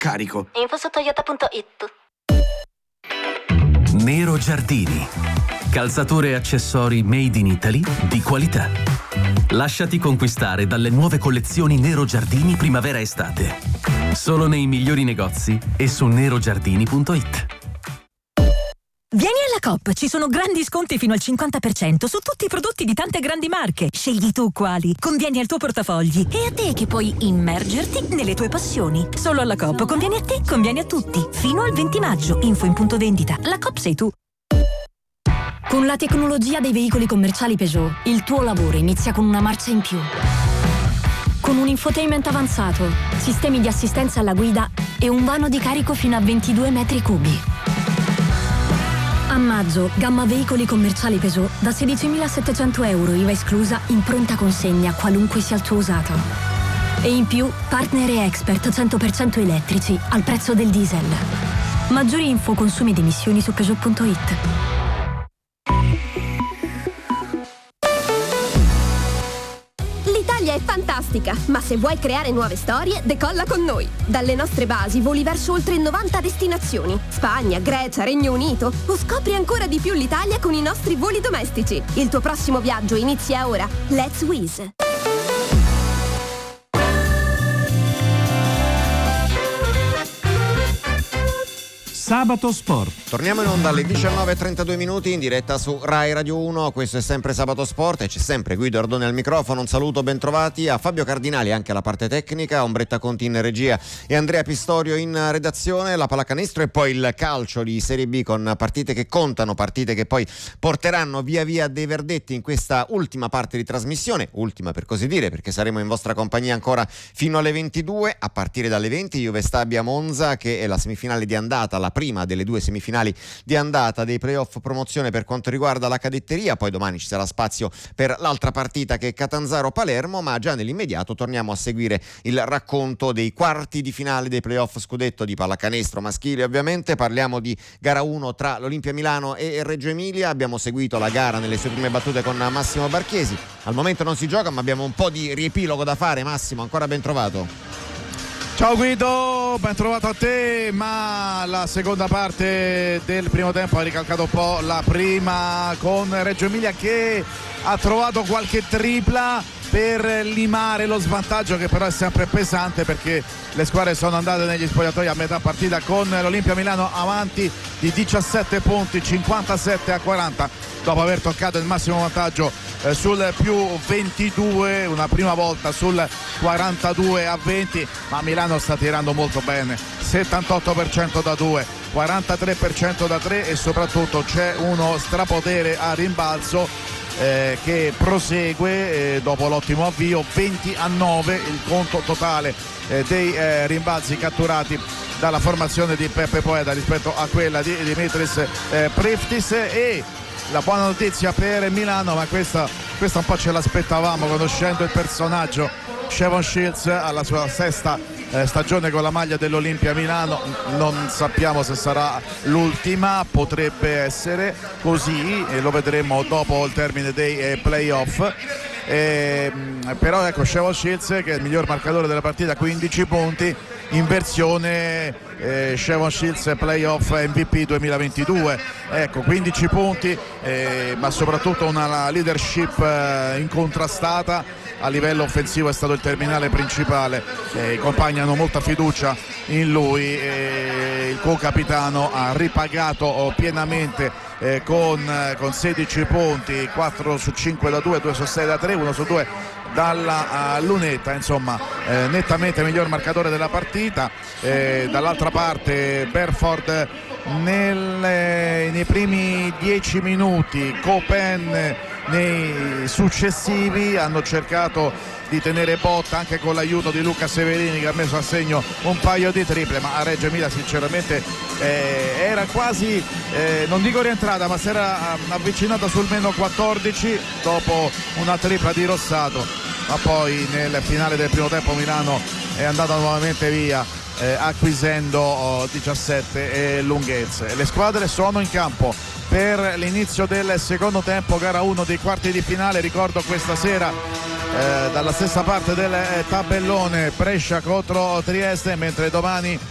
Carico. Info su toyota.it. Nero Giardini. Calzature e accessori made in Italy di qualità. Lasciati conquistare dalle nuove collezioni Nero Giardini primavera-estate. Solo nei migliori negozi e su nerogiardini.it. Vieni alla Coop, ci sono grandi sconti fino al 50% su tutti i prodotti di tante grandi marche. Scegli tu quali, convieni al tuo portafogli e a te che puoi immergerti nelle tue passioni. Solo alla Coop conviene a te, conviene a tutti. Fino al 20 maggio, info in punto vendita. La Coop sei tu. Con la tecnologia dei veicoli commerciali Peugeot, il tuo lavoro inizia con una marcia in più. Con un infotainment avanzato, sistemi di assistenza alla guida e un vano di carico fino a 22 metri cubi. A maggio, gamma veicoli commerciali Peugeot da 16.700 euro IVA esclusa in pronta consegna qualunque sia il tuo usato. E in più, partner e expert 100% elettrici al prezzo del diesel. Maggiori info consumi ed emissioni su Peugeot.it. L'Italia è fantastica, ma se vuoi creare nuove storie, decolla con noi. Dalle nostre basi voli verso oltre 90 destinazioni. Spagna, Grecia, Regno Unito. O scopri ancora di più l'Italia con i nostri voli domestici. Il tuo prossimo viaggio inizia ora. Let's Wizz. Sabato Sport. Torniamo in onda alle 19:32 minuti in diretta su Rai Radio 1. Questo è sempre Sabato Sport e c'è sempre Guido Ardone al microfono. Un saluto, ben trovati a Fabio Cardinali anche alla parte tecnica, Ombretta Conti in regia e Andrea Pistorio in redazione. La pallacanestro e poi il calcio di Serie B con partite che contano, partite che poi porteranno via via dei verdetti in questa ultima parte di trasmissione, ultima per così dire, perché saremo in vostra compagnia ancora fino alle 22. A partire dalle 20 Juve Stabia Monza, che è la semifinale di andata, la prima delle due semifinali di andata dei playoff promozione per quanto riguarda la cadetteria. Poi domani ci sarà spazio per l'altra partita che è Catanzaro-Palermo, ma già nell'immediato torniamo a seguire il racconto dei quarti di finale dei playoff scudetto di pallacanestro maschile. Ovviamente parliamo di gara 1 tra l'Olimpia Milano e Reggio Emilia. Abbiamo seguito la gara nelle sue prime battute con Massimo Barchesi. Al momento non si gioca, ma abbiamo un po' di riepilogo da fare. Massimo, ancora ben trovato. Ciao Guido, ben trovato a te, ma la seconda parte del primo tempo ha ricalcato un po' la prima, con Reggio Emilia che ha trovato qualche tripla per limare lo svantaggio, che però è sempre pesante, perché le squadre sono andate negli spogliatoi a metà partita con l'Olimpia Milano avanti di 17 punti, 57-40, dopo aver toccato il massimo vantaggio sul più 22 una prima volta sul 42-20, ma Milano sta tirando molto bene, 78% da 2, 43% da 3 e soprattutto c'è uno strapotere a rimbalzo che prosegue dopo l'ottimo avvio. 20-9 il conto totale dei rimbalzi catturati dalla formazione di Peppe Poeda rispetto a quella di Dimitris Priftis. E la buona notizia per Milano, ma questa un po' ce l'aspettavamo conoscendo il personaggio, Shavon Shields alla sua sesta stagione con la maglia dell'Olimpia Milano, non sappiamo se sarà l'ultima, potrebbe essere così e lo vedremo dopo il termine dei playoff. Però ecco, Shavon Shields, che è il miglior marcatore della partita, 15 punti in versione Shavon Shields playoff MVP 2022, ecco, 15 punti, ma soprattutto una leadership incontrastata. A livello offensivo è stato il terminale principale, i compagni hanno molta fiducia in lui, il co-capitano ha ripagato pienamente con 16 punti, 4 su 5 da 2, 2 su 6 da 3, 1 su 2 dalla lunetta, insomma nettamente miglior marcatore della partita. Dall'altra parte Berford nei primi 10 minuti, Copen nei successivi hanno cercato di tenere botta anche con l'aiuto di Luca Severini, che ha messo a segno un paio di triple, ma a Reggio Emilia sinceramente era quasi non dico rientrata, ma si era avvicinata sul meno 14 dopo una tripla di Rossato, ma poi nel finale del primo tempo Milano è andata nuovamente via acquisendo 17 lunghezze. Le squadre sono in campo per l'inizio del secondo tempo, gara 1 dei quarti di finale. Ricordo questa sera dalla stessa parte del tabellone Brescia contro Trieste, mentre domani